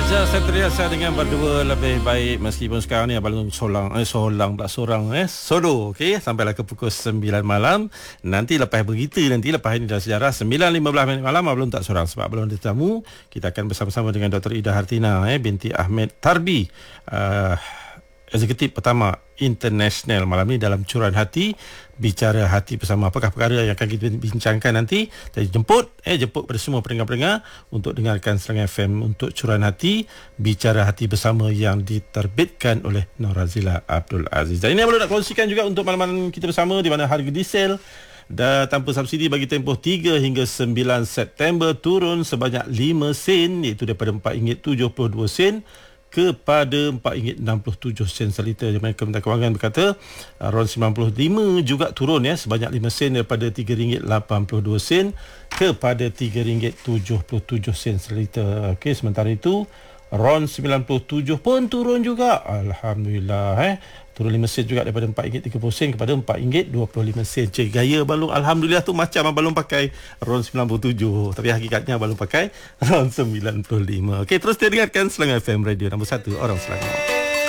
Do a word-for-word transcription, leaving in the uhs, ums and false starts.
Ajar saya terbiasa dengan berdua lebih baik meskipun sekarang ni abang solang eh solang tak seorang eh solo okey sampailah ke pukul sembilan malam. Nanti lepas berita nanti lepas ini dalam sejarah sembilan lima belas minit malam abang tak seorang sebab belum ada tetamu. Kita akan bersama-sama dengan Doktor Ida Hartina eh binti Ahmed Tarbi, uh, eksekutif pertama international malam ni dalam Curahan Hati, bicara hati bersama. Apakah perkara yang akan kita bincangkan nanti? Jadi jemput eh jemput pada semua pendengar-pendengar untuk dengarkan Serang F M untuk Curahan Hati, bicara hati bersama yang diterbitkan oleh Norazila Abdul Aziz. Dan ini yang perlu nak kongsikan juga untuk malam-malam kita bersama, di mana harga diesel dan tanpa subsidi bagi tempoh tiga hingga sembilan September turun sebanyak lima sen, iaitu daripada empat ringgit tujuh puluh dua sen kepada empat ringgit enam puluh tujuh sen seliter. Di mana Kementerian Kewangan berkata RON sembilan puluh lima juga turun ya sebanyak lima sen daripada tiga ringgit lapan puluh dua sen kepada tiga ringgit tujuh puluh tujuh sen seliter. Okey, sementara itu RON sembilan puluh tujuh pun turun juga. Alhamdulillah eh. Turun lima sen juga daripada empat ringgit tiga puluh sen kepada empat ringgit dua puluh lima sen. Cik, gaya balung alhamdulillah tu macam balung pakai RON sembilan puluh tujuh, tapi hakikatnya balung pakai RON sembilan puluh lima. Okey, terus dengarkan Selangor F M Radio nombor satu orang Selangor.